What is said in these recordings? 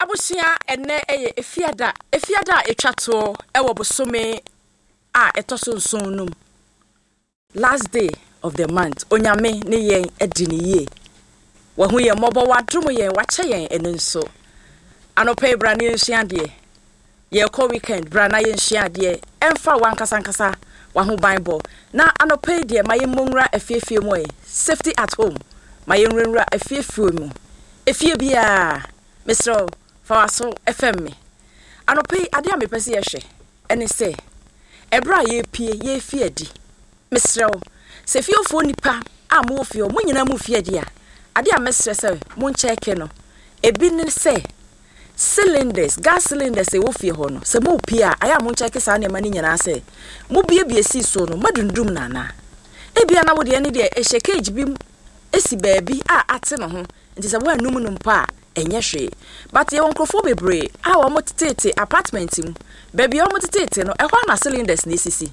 Abusia ene efiada etwato ewo bosome a etoso last day of the month onyame ne yen edini ye wa hu ye mobo wadrum yen wa che yen eno nso anope bra ne nhyiade ye ko weekend bra na ye nhyiade emfa wankasankasa wa hu bible na anope de ma ye monwura afiefie mu safety at home ma ye nwura afiefie mu efie bia Mr. Fawaso FM me anope ade a mepese ye hwe ene se ebra ye pie ye fie di Mr. Se fiofo nipa a mo fio mo nyina mo fie di a ade a mesre se mo check no ebi ne se cylinders gas cylinders e wo fie ho no se mo pie a aya mo check sa na ma ni nyina se mo bie si so no madundum nana ebia na wo de ne de ehye cage bi esi baabi a ate no ho nti se wo anum no mpa enye hwe but ye wonkrofo bebre a wo mo tete apartment mu baabi wo mo tete no ehwa na cylinders na esisi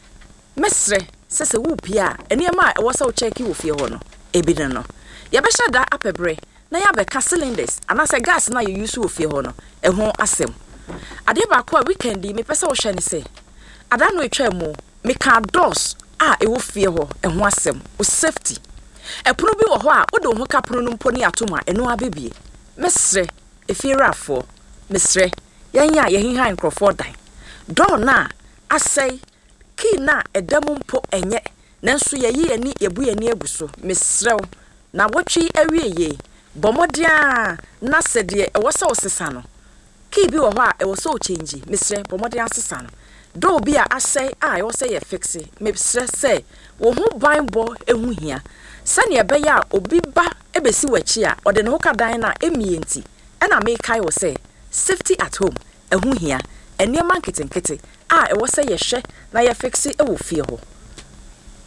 mesre sese wo pia eniema e wo se wo check wo fie ho no ebi no ye be shada apebre na ya be ka cylinders anase gas na ye use wo fie ho no eho asem ade ba ko weekend me pese wo hwe ne se ada no etwa mu me ka doors a e wo fie ho eho asem wo safety epunu bi wo ho a wo do ho ka punu no mpo ne atoma eno abebie mesre efierafo mesre yanya ye hihan croford dan door na asai ki na edam mpo enye nanso ye ye ani ebu ye ni aguso mesrew na wotwi awieye bomodia na sede e wo se osesa no ki bi wo ho a e wo se o change mesre bomodia asesa no do bi a asai a wo se ye fixe mesre se wo hu banbo ehu hia sane ebe ya obi ba ebesi wachi a ode ne ho ka dan na emienti ena me kai wo se safety at home ehu hia eniema nketenkete a e wo se ye hwe na ye fixe e wo fie ho